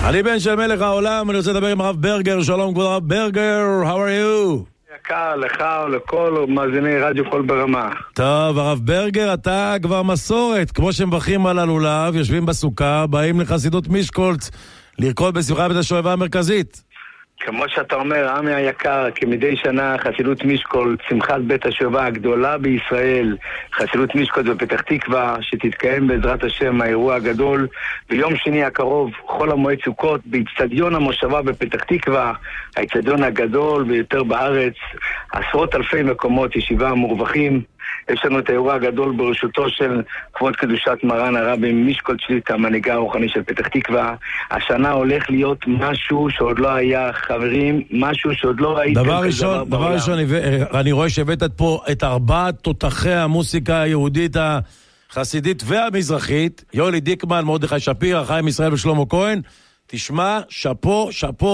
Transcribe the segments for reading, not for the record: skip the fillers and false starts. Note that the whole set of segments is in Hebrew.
אני בן של מלך העולם, אני רוצה לדבר עם הרב ברגר. שלום כבוד הרב ברגר, how are you? יקר, לך ולכל מאזיני רדיו קול ברמה. טוב, הרב ברגר, אתה כבר מסורת, כמו שמברכים על הלולב, יושבים בסוכה, באים לחסידות מישקולץ, לרקוד בשמחה בית השואבה המרכזית. כמו שאתה אומר, עמי היקר, כמדי שנה חסידות מישקולץ, שמחת בית השואבה הגדולה בישראל, חסידות מישקולץ בפתח תקווה, שתתקיים בעזרת השם האירוע הגדול ביום שני הקרוב, חול המועד סוכות, באצטדיון המושבה בפתח תקווה, האצטדיון הגדול ביותר בארץ, עשרות אלפי מקומות ישיבה מורווחים. יש לנו את האירוע הגדול בראשותו של כבוד קדושת מרן הרבי מישקולץ שליט"א, המנהיג הרוחני של פתח תקווה. השנה הולך להיות משהו שעוד לא היה, חברים, משהו שעוד לא ראיתם. דבר ראשון, אני רואה שהבאת פה את ארבעת תותחי המוסיקה היהודית החסידית והמזרחית, יולי דיקמן, מרדכי שפירא, חיים ישראל ושלמה כהן. תשמע, שפו,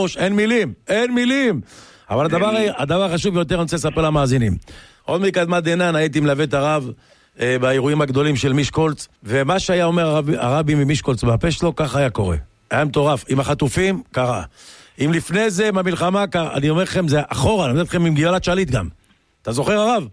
אין מילים. אבל הדבר החשוב ביותר אני רוצה לספר למאזינים. עוד מקדמת דנן הייתי מלווה את הרב באירועים הגדולים של מישקולץ, ומה שהיה אומר הרבי ממישקולץ בפה שלו, ככה היה קורה. היה מטורף. עם החטופים, קרה. אם לפני זה, במלחמה, קרה. אני אומר לכם, זה אחורה, אני אומר לכם עם גלעד שליט גם. אתה זוכר הרב?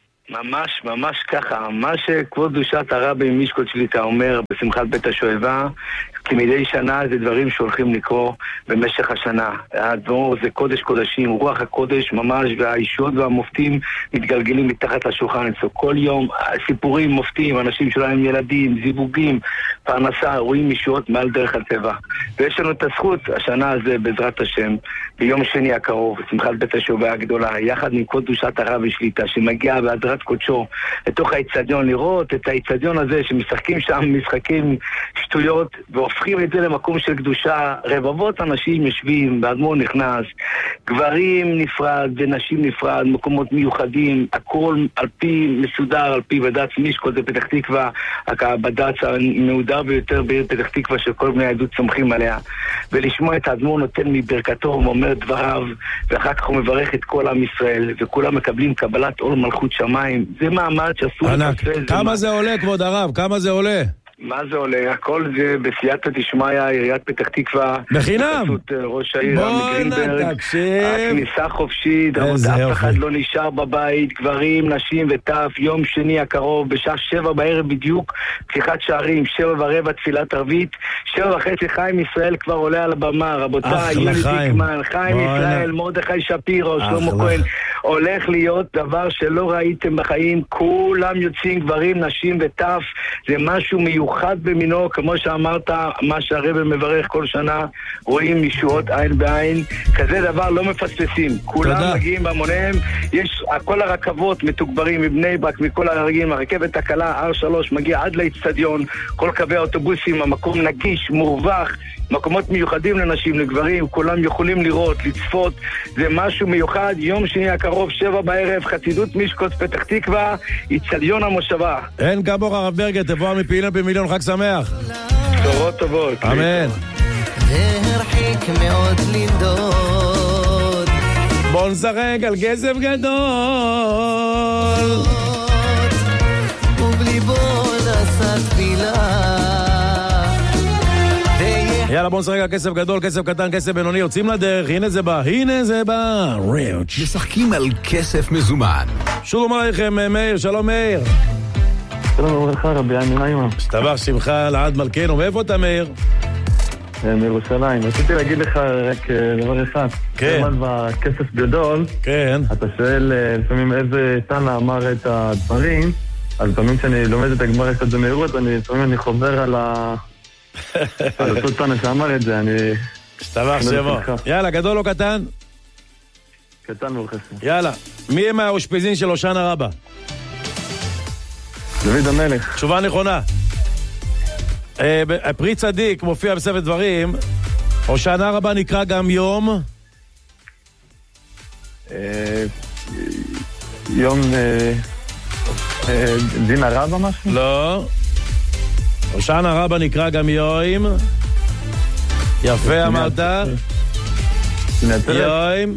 ממש ככה. מה שכבוד קדושת הרבי מישקולץ שליט"א אומר בשמחת בית השואבה, כי מדי שנה זה דברים שהולכים לקרוא במשך השנה. הדבור זה קודש קודשים, רוח הקודש ממש, והאישות והמופתים מתגלגלים מתחת לשולחן אצלו. כל יום סיפורים מופתים, אנשים שלהם ילדים, זיווגים, פרנסה, רואים אישות מעל דרך הטבע. ויש לנו את הזכות השנה הזה בעזרת השם, ביום שני הקרוב, שמחת בית השואבה הגדולה, יחד עם כבוד קדושת הרבי שליט"א, שמגיע בהדרת קודשו לתוך האצטדיון, לראות את האצטדיון הזה שמשחקים שם משחקים שטויות והופכים את זה למקום של קדושה. רבבות אנשים יושבים, באדמו"ר נכנס, גברים נפרד ונשים נפרד, מקומות מיוחדים, הכל על פי מסודר, על פי בד"ץ מישקולץ בפתח תקווה, הבד"ץ המהודר ביותר בעיר פתח תקווה שכל בני העדות סומכים עליה, ולשמוע את האדמו"ר נותן מברכתו ואומר דבריו, ואחר כך הוא מברך את כל עם ישראל, וכולם מקבלים קבלת עול מלכות שמיים. זה מעמד שאסור לפספס. כמה זה עולה כבוד הרב? כמה זה עולה? מה זה עולה? הכל זה בסייעתא דשמיא, עיריית פתח תקווה. בחינם. ראש העיר רמי גרינברג. הכניסה חופשית, אף אחד לא נשאר בבית, גברים, נשים וטף. יום שני הקרוב, בשעה 7 בערב בדיוק, פתיחת שערים, 7:15 תפילת ערבית, 7:30 חיים ישראל כבר עולה על הבמה. רבותיי, יולי דיקמן, חיים ישראל, מרדכי שפירא, שלמה כהן. הולך להיות דבר שלא ראיתם בחיים, כולם יוצאים, גברים, נשים וטף. זה משהו מיוחד במינו, כמו שאמרת, מה שהרב מברך כל שנה, רואים ישועות עין בעין, כזה דבר לא מפספסים. כולם מגיעים בהמוניהם, יש כל הרכבות מתוגברים מבני ברק, מכל הרגעים, הרכבת הקלה, R3 מגיע עד לאצטדיון, כל קווי האוטובוסים, המקום נגיש, מורווח, מקומות מיוחדים לנשים, לגברים, כולם יכולים לראות, לצפות, זה משהו מיוחד. יום שני הקרוב, 7 בערב, חסידות מישקולץ פתח תקווה, אצטדיון המושבה. אין כמוך הרב ברגר, תבוא מפעילים במיליון, חג שמח. בשורות טובות. אמן. והרחיק מאוד לנדוד, בוא נשחק על כסף גדול, ובלי בוא נעשה תפילה. יאללה, בוא נשחק על כסף גדול, כסף קטן, כסף בינוני, יוצאים לדרך, הנה זה בא, ריץ'. משחקים על כסף מזומן. שלום עליכם, מאיר, שלום מאיר. שלום וברכה, רבי עמי נעים. שתבח שמך לעד מלכנו, מאיפה אתה מאיר? מירושלים. רציתי להגיד לך רק דבר אחד. כן. בכסף גדול, כן. אתה שואל לפעמים איזה תנא אמר את הדברים, אז לפעמים כשאני לומד את הגמרא קצת במהירות, לפעמים אני חובר על אותו תנא שאמר את זה, שתבח שמו. יאללה, גדול או קטן? קטן וחסר. יאללה, מי הם האושפיזין של הושענא רבה? דוד המלך. תשובה נכונה. פרי צדיק מופיע בספר דברים, הושענא רבה נקרא גם יום? יום דין הרבה משהו? לא. הושענא רבה נקרא גם יום. יפה אמרת. יום.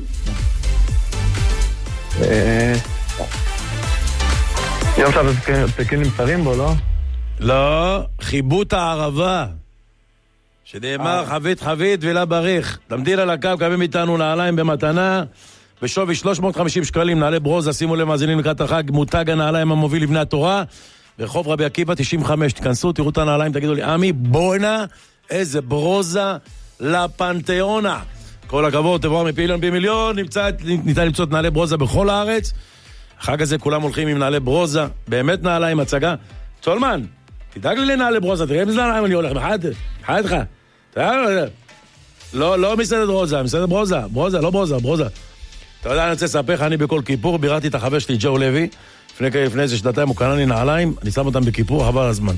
יום שהפסקים נמסרים בו, לא? לא, חיבוט הערבה. שנאמר חבית חבית וילה בריך. תמתין על הקו, קווים איתנו נעליים במתנה, בשווי 350 שקלים, נעלי ברוזה, שימו לב מאזינים לקראת החג, מותג הנעליים המוביל לבני התורה, ברחוב רבי עקיבא 95, תכנסו, תראו את הנעליים, תגידו לי, עמי, בואנה, איזה ברוזה לפנתיאונה. כל הכבוד, תבואו מפיליון במיליון, ניתן למצוא את נעלי ברוזה בכל הארץ. החג הזה כולם הולכים עם נעלי ברוזה, באמת נעליים, הצגה. צולמן, תדאג לי לנעלי ברוזה, תראה איזה נעליים אני הולך, מחייתך. לא מסעדת ברוזה, מסעדת ברוזה, לא ברוזה. אתה יודע, אני רוצה לספר לך, אני בכל כיפור, ביררתי את החבר שלי, ג'ו לוי, לפני איזה שנתיים הוא קנה לי נעליים, אני שם אותם בכיפור, חבל הזמן.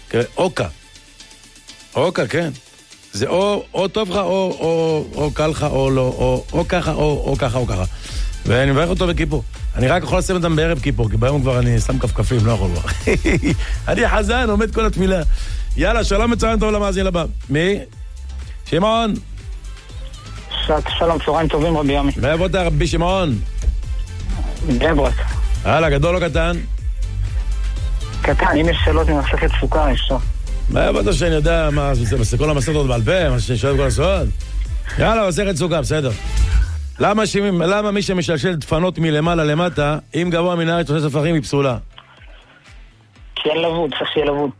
אוקה, כן. זה או טוב לך, או קל לך, או לא, או ככה, או ככה. ואני מברך אותו בכיפור. אני רק יכול לשים אותם בערב כיפור, כי ביום כבר אני שם כפכפים, לא יכול כבר. אני חזן, עומד כל התפילה. יאללה, שלום מצוין טוב למאזין לבא. מי? שמעון. שלום, צהריים טובים רבי ימי. ואיפה אותה רבי שמעון? בברק. הלאה, גדול או קטן? קטן, אם יש שאלות ממסכת סוכה, אפשר. ואיפה אותה שאני יודע מה, זה כל המסכת עוד בעל פה, מה שאני שואל כל הסוד? יאללה, מסכת סוכה, בסדר. למה מי שמשלשל דפנות מלמעלה למטה, אם גבוה מן הארץ עושה ספרים היא פסולה? כי אין לבוד, צריך שיהיה לבוד.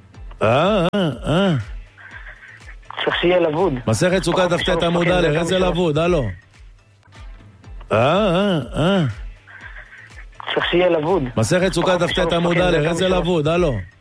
צריך שיהיה לבוד. מסכת סוכה דף ט' עמוד א', איזה לבוד, הלו. צריך שיהיה לבוד. מסכת סוכה דף ט' עמוד א', איזה לבוד, הלו.